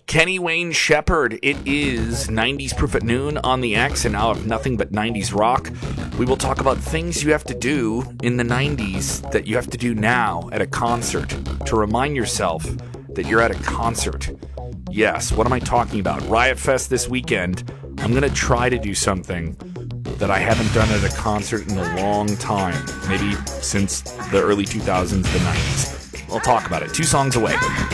Kenny Wayne Shepherd. It is 90s Proof at Noon on the X, and now of Nothing But 90s Rock. We will talk about things you have to do in the 90s that you have to do now at a concert to remind yourself that you're at a concert. Yes, what am I talking about? Riot Fest this weekend. I'm going to try to do something that I haven't done at a concert in a long time. Maybe since the early 2000s, the 90s. We'll talk about it. 2 songs away.